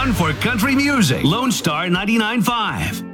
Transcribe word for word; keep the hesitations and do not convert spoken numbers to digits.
one for country music. Lone Star ninety-nine point five.